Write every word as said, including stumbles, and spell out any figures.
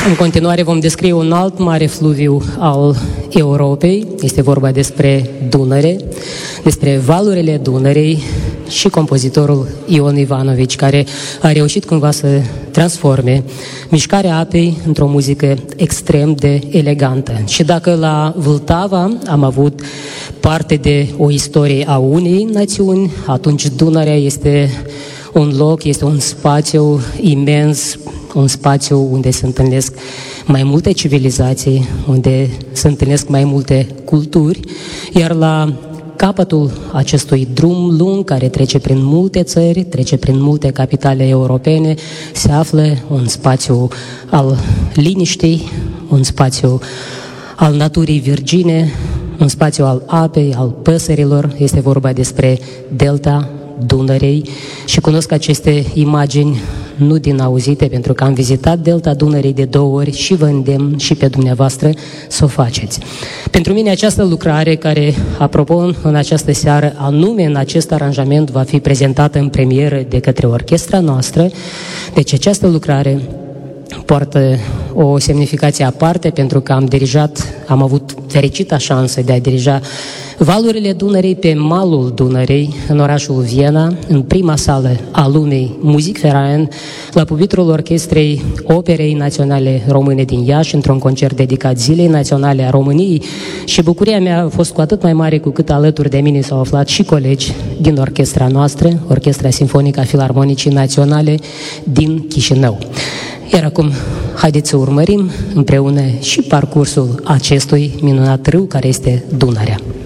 În continuare vom descrie un alt mare fluviu al Europei. Este vorba despre Dunăre, despre valurile Dunărei și compozitorul Ion Ivanovici, care a reușit cumva să transforme mișcarea apei într-o muzică extrem de elegantă. Și dacă la Vltava am avut parte de o istorie a unei națiuni, atunci Dunărea este un loc, este un spațiu imens, un spațiu unde se întâlnesc mai multe civilizații, unde se întâlnesc mai multe culturi, iar la capătul acestui drum lung care trece prin multe țări, trece prin multe capitale europene, se află un spațiu al liniștii, un spațiu al naturii virgine, un spațiu al apei, al păsărilor. Este vorba despre delta Dunărei și cunosc aceste imagini nu din auzite, pentru că am vizitat delta Dunărei de două ori și vă îndemn și pe dumneavoastră să o faceți. Pentru mine această lucrare, care, apropo, în această seară, anume în acest aranjament, va fi prezentată în premieră de către orchestra noastră, deci această lucrare poartă o semnificație aparte, pentru că am dirijat, am avut fericita șansă de a dirija valurile Dunărei pe malul Dunărei, în orașul Viena, în prima sală a lumii Musikverein, la pupitrul Orchestrei Operei Naționale Române din Iași, într-un concert dedicat Zilei Naționale a României, și bucuria mea a fost cu atât mai mare cu cât alături de mine s-au aflat și colegi din orchestra noastră, Orchestra Sinfonică a Filarmonicii Naționale din Chișinău. Iar acum, haideți să urmărim împreună și parcursul acestui minunat râu care este Dunărea.